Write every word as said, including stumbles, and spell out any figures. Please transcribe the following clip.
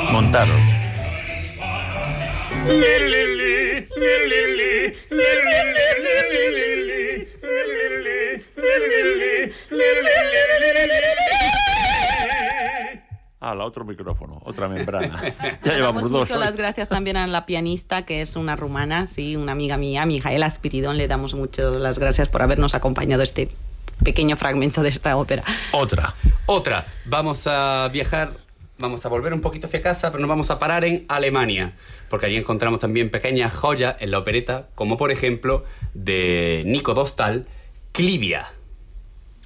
Montaros. Ah, la otro micrófono, otra membrana. Ya llevamos Damos dos. mucho las gracias también a la pianista, que es una rumana, sí, una amiga mía, Mijaela Spiridón. Le damos mucho las gracias por habernos acompañado este pequeño fragmento de esta ópera. Otra. Otra. Vamos a viajar, vamos a volver un poquito hacia casa, pero nos vamos a parar en Alemania, porque allí encontramos también pequeñas joyas en la opereta, como por ejemplo de Nico Dostal, Clivia.